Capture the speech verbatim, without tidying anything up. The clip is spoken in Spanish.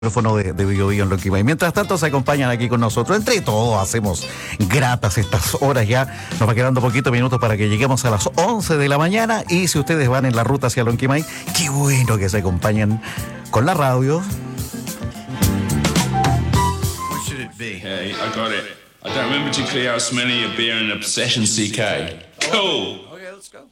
micrófono de, de Bio Bio en Lonquimay. Mientras tanto se acompañan aquí con nosotros. Entre todos hacemos gratas estas horas ya. Nos va quedando poquitos minutos para que lleguemos a las once de la mañana. Y si ustedes van en la ruta hacia Lonquimay, qué bueno que se acompañen con la radio. What should it be? Hey, I got it. I don't remember particularly how smelly your beer and obsession C K. Cool. Okay, let's go.